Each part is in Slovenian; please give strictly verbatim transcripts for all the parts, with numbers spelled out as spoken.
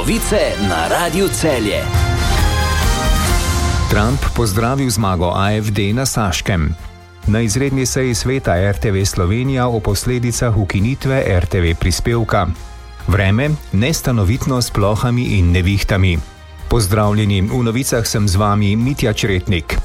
Novice na Radiu Celje. Trump pozdravil zmago A F D na Saškem. Na izredni seji sveta R T V Slovenija o posledicah ukinitve R T V prispevka. Vreme, nestanovitno s plohami in nevihtami. Pozdravljeni, v novicah sem z vami Mitja Čretnik.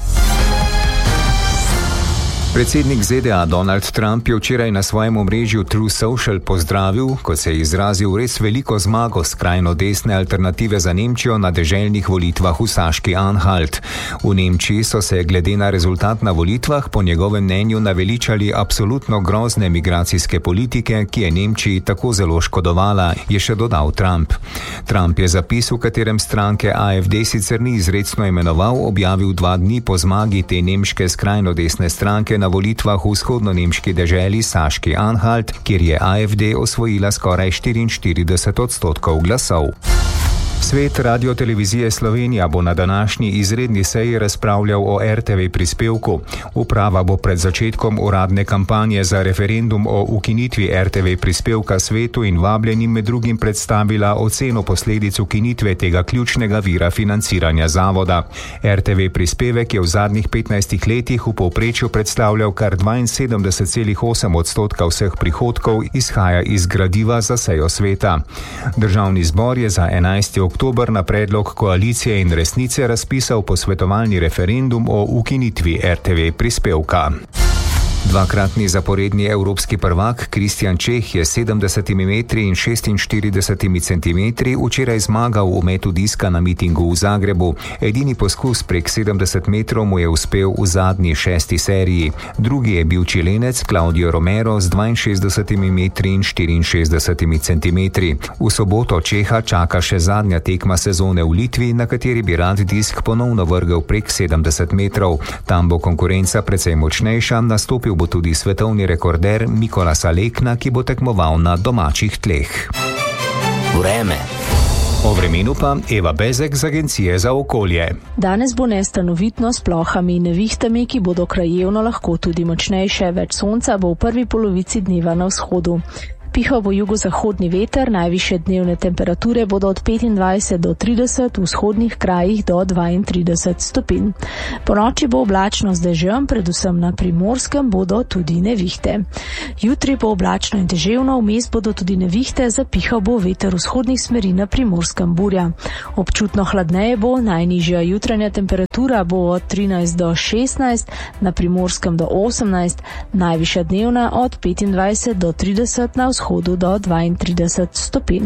Predsednik Z D A Donald Trump je včeraj na svojem omrežju True Social pozdravil, kot se je izrazil, res veliko zmago skrajno desne alternative za Nemčijo na deželnih volitvah v Saški Anhalt. V Nemčiji so se glede na rezultat na volitvah po njegovem mnenju naveličali absolutno grozne migracijske politike, ki je Nemčiji tako zelo škodovala, je še dodal Trump. Trump je zapis, v katerem stranke A F D sicer ni izrecno imenoval, objavil dva dni po zmagi te nemške skrajno desne stranke na volitvah v vzhodno-nemški deželi Saški Anhalt, kjer je A F D osvojila skoraj štiriinštirideset odstotkov glasov. Svet Radiotelevizije Slovenija bo na današnji izredni seji razpravljal o R T V prispevku. Uprava bo pred začetkom uradne kampanje za referendum o ukinitvi R T V prispevka svetu in vabljenim med drugim predstavila oceno posledic ukinitve tega ključnega vira financiranja zavoda. R T V prispevek je v zadnjih petnajstih letih v povprečju predstavljal kar dvainsedemdeset celih osem odstotka vseh prihodkov, izhaja iz gradiva za sejo sveta. Državni zbor je za enajstega oktober na predlog koalicije in resnice razpisal posvetovalni referendum o ukinitvi R T V prispevka. Dvakratni zaporedni evropski prvak Kristjan Čeh je s sedemdesetimi metri in šestinštiridesetimi centimetri včeraj zmagal v metu diska na mitingu v Zagrebu. Edini poskus prek sedemdeset metrov mu je uspel v zadnji šesti seriji. Drugi je bil Čilenec Claudio Romero z dvainšestdesetimi metri in štiriinšestdesetimi centimetri. V soboto Čeha čaka še zadnja tekma sezone v Litvi, na kateri bi rad disk ponovno vrgel prek sedemdeset metrov. Tam bo konkurenca precej močnejša, nastopil bo tudi svetovni rekorder Mikola Salekna, ki bo tekmoval na domačih tleh. Vreme. O vremenu pa Eva Bezek z Agencije za okolje. Danes bo nestanovitno s plohami in nevihtami, ki bodo krajevno lahko tudi močnejše. Več sonca bo v prvi polovici dneva na vzhodu. Pihal bo jugozahodni veter, najvišje dnevne temperature bodo od petindvajset do trideset, v vzhodnih krajih do dvaintrideset stopinj. Po noči bo oblačno z dežjem, predvsem na Primorskem bodo tudi nevihte. Jutri bo oblačno in deževno, vmes bodo tudi nevihte, zapihal bo veter vzhodnih smeri na Primorskem burja. Občutno hladneje bo, najnižja jutranja temperatura bo od trinajst do šestnajst, na Primorskem do osemnajst, najvišja dnevna od petindvajset do trideset, na vzhodu vzhodu do dvaintrideset stopinj.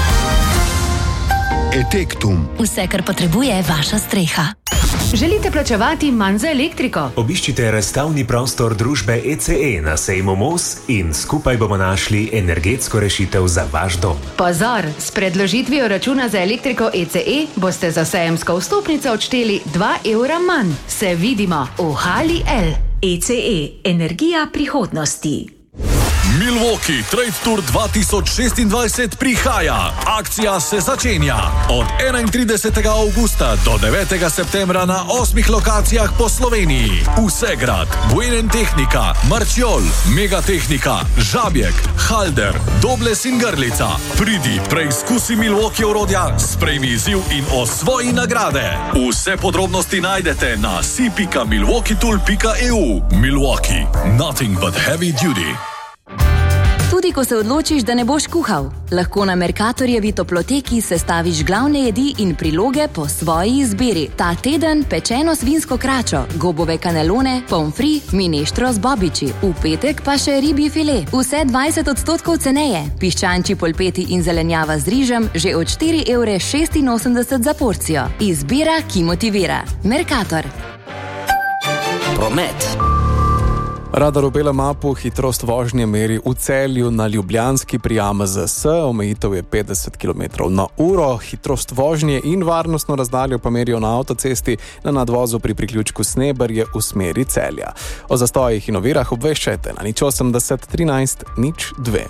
Etektum. Vse, kar potrebuje vaša streha. Želite plačevati manj za elektriko? Obiščite razstavni prostor družbe E C E na sejmu Mos in skupaj bomo našli energetsko rešitev za vaš dom. Pozor, s predložitvijo računa za elektriko E C E boste za sejemsko vstopnico odšteli dva evra manj. Se vidimo v Hali L. E C E, energija prihodnosti. Milwaukee Trade Tour dva tisoč šestindvajset prihaja. Akcija se začenja od enaintridesetega avgusta do devetega septembra na osmih lokacijah po Sloveniji. Vsegrad, Buenentechnika, Marčiol, Megatehnika, Žabjek, Halder, Dobles in Grlica. Pridi, preizkusi Milwaukee orodja, sprejmi izziv in osvoji nagrade. Vse podrobnosti najdete na si pika milwaukee tool pika e u. Milwaukee, nothing but heavy duty. Tudi ko se odločiš, da ne boš kuhal, lahko na Mercatorjevi toploteki sestaviš glavne jedi in priloge po svoji izbiri. Ta teden pečeno svinsko kračo, gobove kanelone, pomfri, mineštro z bobiči. V petek pa še ribji file. Vse dvajset odstotkov ceneje. Piščančji polpeti in zelenjava z rižem že od štiri evre šestinosemdeset za porcijo. Izbira, ki motivira. Mercator. Promet. Radar v belem mapu hitrost vožnje meri v Celju na Ljubljanski pri A M Z S, omejitev je petdeset kilometrov na uro, hitrost vožnje in varnostno razdaljo pa merijo na avtocesti na nadvozu pri priključku Sneberje v smeri Celja. O zastojih in ovirah obveščajte na nič osemdeset trinajst nič dve.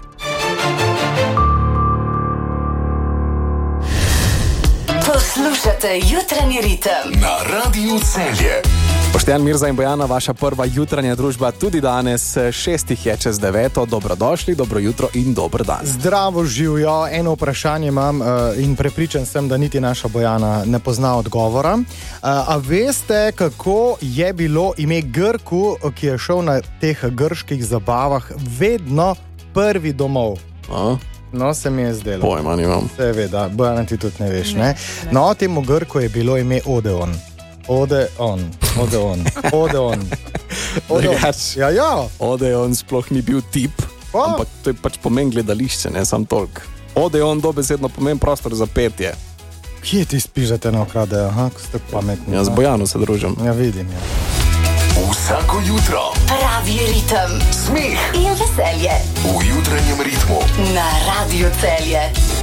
Poslušate jutranji ritem na Radiu Celje. Boštjan, Mirza in Bojana, vaša prva jutranja družba tudi danes, šestih je čez deveto. Dobrodošli, dobro jutro in dober dan. Zdravo živijo, eno vprašanje imam uh, in prepričan sem, da niti naša Bojana ne pozna odgovora. Uh, a veste, kako je bilo ime Grku, ki je šel na teh grških zabavah, vedno prvi domov? A? No, se mi je zdelo. Pojma nimam. Seveda, Bojana, ti tudi ne veš, ne? No, temu Grku je bilo ime Odeon. Odeon, Odeon, Odeon. Odeon. Ja, ja. Odeon sploh ni bil tip, pa? Ampak to je pač pomen gledališče, ne sam tolk. Odeon dobesedno pomen prostor za petje. Kje ti spižete na okrade, aha, ko ste pametni? Ja, z Bojano se družim. Ja, vidim, ja. Vsako jutro pravi ritem, smeh in veselje v jutranjem ritmu na Radio Celje.